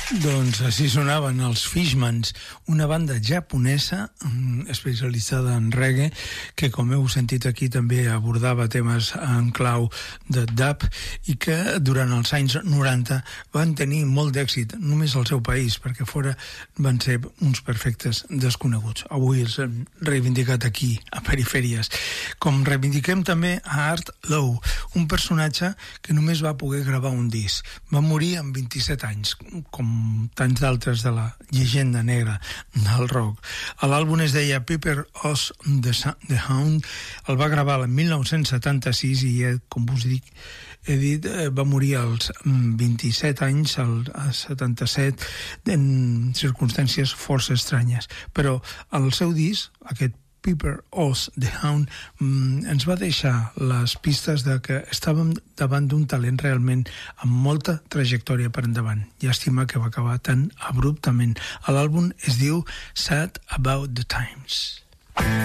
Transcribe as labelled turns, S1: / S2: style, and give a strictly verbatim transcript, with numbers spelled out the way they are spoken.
S1: Doncs així sonaven els Fishmans, una banda japonesa especialitzada en reggae que, com heu sentit aquí, també abordava temes en clau de dub i que durant els anys noranta van tenir molt d'èxit només al seu país, perquè fora van ser uns perfectes desconeguts. Avui els hem reivindicat aquí, a Perifèries. Com reivindiquem també a Art Lowe, un personatge que només va poder gravar un disc. Va morir amb vint-i-set anys, com tants d'altres de la llegenda negra del rock. L'àlbum es deia Piper Oz the, the Hound, el va gravar el mil nou-cents setanta-sis i, com us dic, he dit, va morir als vint-i-set anys, al setanta-set, en circumstàncies força estranyes. Però el seu disc, aquest Piper Oz the Hound, ens va deixar les pistes de que estàvem davant d'un talent realment amb molta trajectòria per endavant. Llàstima que va acabar tan abruptament. L'àlbum es diu Sad About the Times.